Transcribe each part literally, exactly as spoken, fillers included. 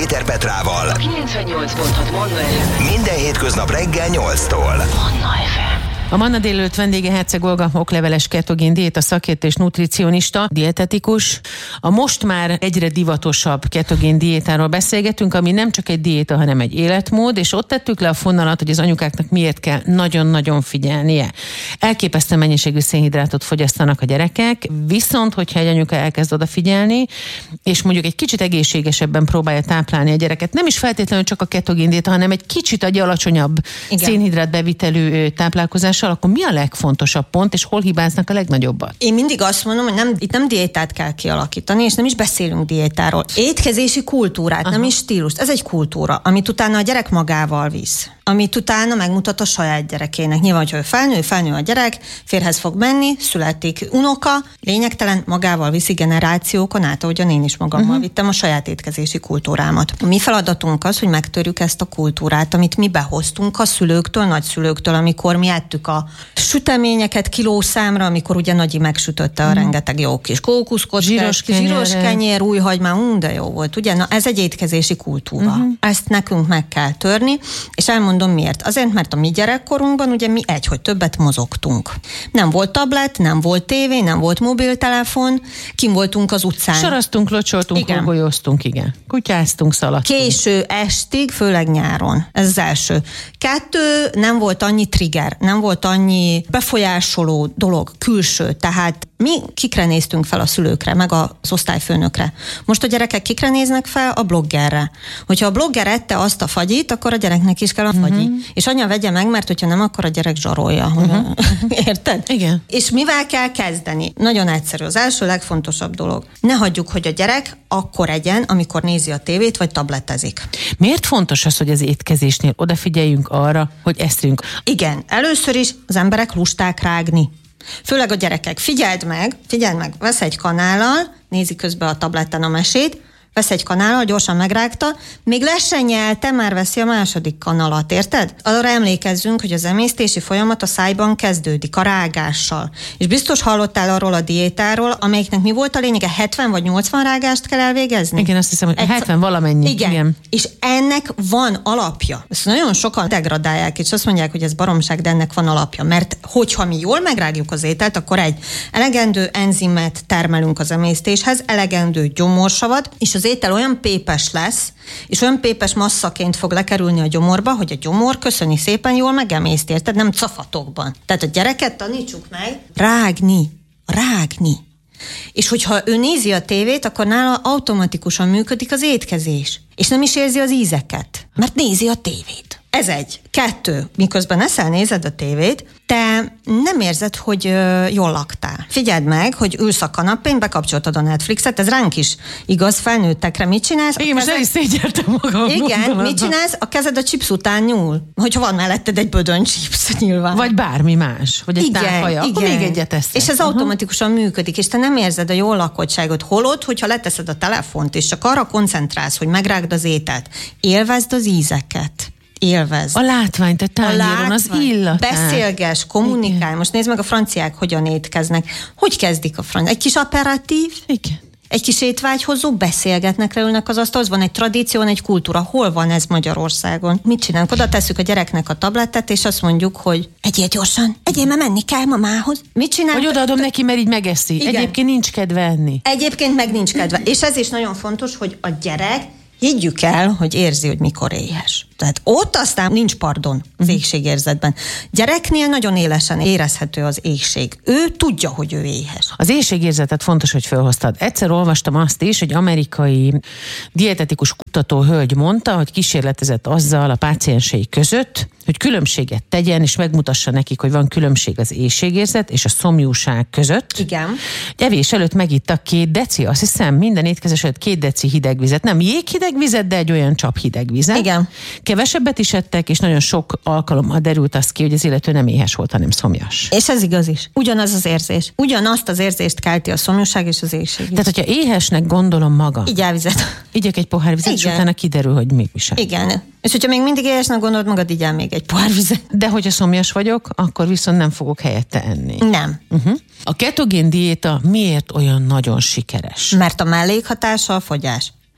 Péter Petrával. kilencvennyolc pont hat Manna ef em. Minden hétköznap reggel nyolctól. Manna ef em. A Manna délelőtt vendége Herceg Olga, okleveles ketogén diéta szakértő és nutricionista, dietetikus. A most már egyre divatosabb ketogén diétáról beszélgetünk, ami nem csak egy diéta, hanem egy életmód, és ott tettük le a fonalat, hogy az anyukáknak miért kell nagyon-nagyon figyelnie. Elképesztő mennyiségű szénhidrátot fogyasztanak a gyerekek, viszont hogyha egy anyuka elkezd odafigyelni, és mondjuk egy kicsit egészségesebben próbálja táplálni a gyereket, nem is feltétlenül csak a ketogén diéta, hanem egy kicsit egy alacsonyabb Igen. szénhidrát bevitelű táplálkozás, akkor mi a legfontosabb pont, és hol hibáznak a legnagyobbat? Én mindig azt mondom, hogy nem, itt nem diétát kell kialakítani, és nem is beszélünk diétáról. Étkezési kultúrát, Aha. nem is stílust. Ez egy kultúra, amit utána a gyerek magával visz. Amit utána megmutat a saját gyerekének. Nyilván, hogyha ő felnő, felnő a gyerek, férhez fog menni, születik unoka, lényegtelen, magával viszi generációkon át, ahogyan én is magammal uh-huh. vittem a saját étkezési kultúrámat. A mi feladatunk az, hogy megtörjük ezt a kultúrát, amit mi behoztunk a szülőktől, nagyszülőktől, amikor mi ettük a süteményeket kilószámra, amikor ugye Nagyi megsütötte a uh-huh. rengeteg jó kis kókuszkocskát, zsíros kenyér, zsíros kenyér, újhagymá, ún, de jó volt, ugye? Na, ez egy étkezési kultúra. Uh-huh. Ezt nekünk meg kell törni, és elmondom miért. Azért, mert a mi gyerekkorunkban ugye mi egy, hogy többet mozogtunk. Nem volt tablet, nem volt tévé, nem volt mobiltelefon, kim voltunk az utcán. Saraztunk, locsoltunk, horgolyoztunk, igen. Kutyáztunk, szaladtunk. Késő estig, főleg nyáron. Ez az első. Kettő, nem volt annyi trigger, nem volt annyi befolyásoló dolog, külső, tehát mi kikre néztünk fel a szülőkre, meg az osztályfőnökre. Most a gyerekek kikre néznek fel? A bloggerre. Hogyha a blogger ette azt a fagyit, akkor a gyereknek is kell a fagyi. Uh-huh. És anya vegye meg, mert hogyha nem, akkor a gyerek zsarolja. Uh-huh. Érted? Igen. És mivel kell kezdeni? Nagyon egyszerű. Az első legfontosabb dolog. Ne hagyjuk, hogy a gyerek akkor egyen, amikor nézi a tévét, vagy tabletezik. Miért fontos az, hogy az étkezésnél odafigyeljünk arra, hogy eszünk? Igen. Először is az emberek lusták rágni. Főleg a gyerekek. Figyeld meg, figyeld meg, vesz egy kanállal, nézi közben a tableten a mesét, vesz egy kanállal, gyorsan megrágta, még le se nyelte, már veszi a második kanalat, érted? Arra emlékezzünk, hogy az emésztési folyamat a szájban kezdődik, a rágással. És biztos hallottál arról a diétáról, amelyiknek mi volt a lényege? hetven vagy nyolcvan rágást kell elvégezni? Igen, azt hiszem, hogy Egy... hetven valamennyi. Igen. Igen. És ennek van alapja. Ezt nagyon sokan degradálják, és azt mondják, hogy ez baromság, de ennek van alapja. Mert hogyha mi jól megrágjuk az ételt, akkor egy elegendő enzimet termelünk az emésztéshez, elegendő gyomorsavat, és az az étel olyan pépes lesz, és olyan pépes masszaként fog lekerülni a gyomorba, hogy a gyomor köszöni szépen jól megemészt, érted? Nem cafatokban. Tehát a gyereket tanítsuk meg rágni, rágni. És hogyha ő nézi a tévét, akkor nála automatikusan működik az étkezés. És nem is érzi az ízeket, mert nézi a tévét. Ez egy. Kettő. Miközben eszel, nézed a tévét, te nem érzed, hogy ö, jól laktál. Figyeld meg, hogy ülsz a kanapén, bekapcsoltad a Netflixet, ez ránk is igaz, felnőttekre. Mit csinálsz? Én most el is szégyeltem magam. Igen, mit csinálsz? A kezed a chips után nyúl. Hogyha van melletted egy bödön chips, nyilván. Vagy bármi más, vagy egy igen, tálfaja, akkor igen. még egyet eszek. És ez Aha. automatikusan működik, és te nem érzed a jól lakottságot. Holod, hogyha leteszed a telefont, és csak arra koncentrálsz, hogy megrágd az ételt, élvezd az ízeket. Élvezd. A látványt, a tányéron, az illatát. Beszélges, kommunikálj. Igen. Most nézd meg a franciák, hogyan étkeznek. Hogy kezdik a franciák? Egy kis aperitív? Igen. Egy kis étvágyhozó, beszélgetnek, leülnek az asztalhoz, van egy tradíció, van egy kultúra. Hol van ez Magyarországon? Mit csinálunk? Oda tesszük a gyereknek a tabletet, és azt mondjuk, hogy egyél gyorsan, egyél, mert menni kell mamához. Mit csinálunk? Hogy odaadom neki, mert így megeszi. Igen. Egyébként nincs kedve enni. Egyébként meg nincs kedve. És ez is nagyon fontos, hogy a gyerek higgyük el, hogy érzi, hogy mikor éhes. Tehát ott aztán nincs pardon az éhségérzetben. Gyereknél nagyon élesen érezhető az éhség. Ő tudja, hogy ő éhes. Az éhségérzetet fontos, hogy felhoztad. Egyszer olvastam azt is, hogy amerikai dietetikus kutató hölgy mondta, hogy kísérletezett azzal a páciensei között, hogy különbséget tegyen, és megmutassa nekik, hogy van különbség az éhségérzet és a szomjúság között. Igen. Evés előtt megittak két deci, azt hiszem, minden étkezés előtt két deci hideg vizet. Nem jéghideg vizet, de egy olyan csap hideg vizet. Igen. Kevesebbet is ettek, és nagyon sok alkalommal derült az ki, hogy az illető nem éhes volt, hanem szomjas. És ez igaz is. Ugyanaz az érzés. Ugyanazt az érzést kelti a szomjúság és az éhség. Tehát, hogyha éhesnek gondolom magam. Igyál vizet. Igyek egy pohár vizet, és utána kiderül, hogy még visel. Igen. És hogyha még mindig éhesnek gondolod magad, igyál még egy pohár vizet. De hogyha szomjas vagyok, akkor viszont nem fogok helyette enni. Nem. Uh-huh. A ketogén diéta miért olyan nagyon sikeres? Mert a mellékhatása a fogyás.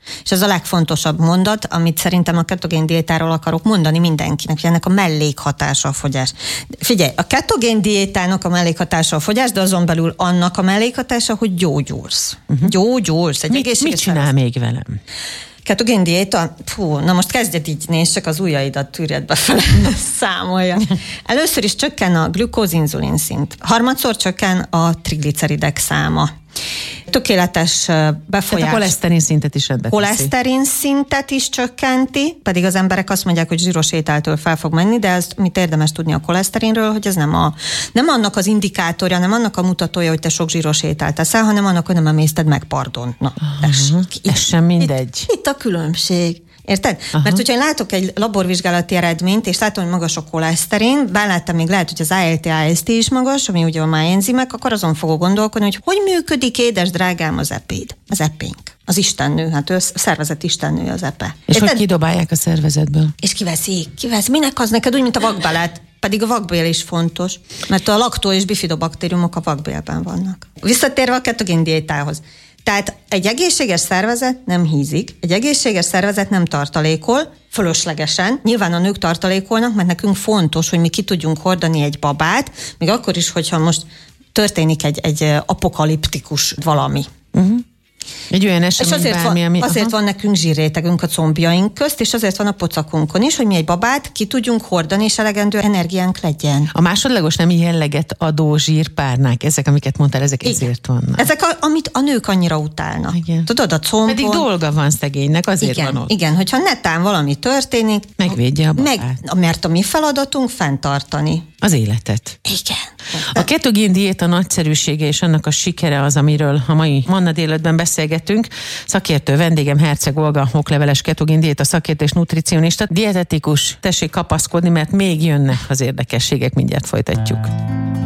És ez a legfontosabb mondat, amit szerintem a ketogén diétáról akarok mondani mindenkinek, hogy ennek a mellékhatása a fogyás. Figyelj, a ketogén diétának a mellékhatása a fogyás, de azon belül annak a mellékhatása, hogy gyógyulsz. Uh-huh. Gyógyulsz. Egy mit, mit csinál még velem? Ketogén diéta, fú, na most kezdjed így nézd, csak az ujjaidat tűrjed befele, számolja. Először is csökken a glükóz-inzulin szint. Harmadszor csökken a trigliceridek száma. Tökéletes befolyás. Tehát a koleszterin szintet is rendbe teszi. Koleszterin szintet is csökkenti, pedig az emberek azt mondják, hogy zsíros ételtől fel fog menni, de ezt mit érdemes tudni a koleszterinről, hogy ez nem, a, nem annak az indikátorja, nem annak a mutatója, hogy te sok zsíros ételt teszel, hanem annak, hogy nem emészted meg, pardon. Na, uh-huh. Ez sem mindegy. Itt, itt a különbség. Érted? Aha. Mert hogyha én látok egy laborvizsgálati eredményt, és látom, hogy magas a koleszterin, beláttam még lehet, hogy az á el té á es té is magas, ami ugye a májenzimek, akkor azon fogok gondolkodni, hogy hogy működik, édes drágám, az epéd, az epénk. Az istennő, hát ő a szervezet istennő az epe. És Érted? hogy kidobálják a szervezetből. És kiveszik, kivesz. Minek az neked úgy, mint a vakbelet? Pedig a vakbél is fontos, mert a laktó és bifidobaktériumok a vakbélben vannak. Visszatérve a ketogén diétához. Tehát egy egészséges szervezet nem hízik, egy egészséges szervezet nem tartalékol, fölöslegesen. Nyilván a nők tartalékolnak, mert nekünk fontos, hogy mi ki tudjunk hordani egy babát, még akkor is, hogyha most történik egy, egy apokaliptikus valami. Uh-huh. Egy olyan esemény, és azért, bármi, van, ami, azért van nekünk zsírrétegünk a combjaink közt, és azért van a pocakunkon is, hogy mi egy babát ki tudjunk hordani, és elegendő energiánk legyen. A másodlagos nemi jelleget adó zsírpárnák, ezek, amiket mondtál, ezek igen. ezért vannak. Ezek, a, amit a nők annyira utálnak. Igen. Tudod, a combon... Pedig dolga van szegénynek, azért igen, van ott. Igen, hogyha netán valami történik... Megvédje a babát. Meg, mert a mi feladatunk fenntartani. Az életet. Igen. A ketogén diéta nagyszerűsége és annak a sikere az, amiről a mai Manna délután beszélgetünk. Szakértő vendégem Herceg Olga, okleveles ketogén diéta szakértő és nutricionista, dietetikus. Tessék kapaszkodni, mert még jönnek az érdekességek, mindjárt folytatjuk.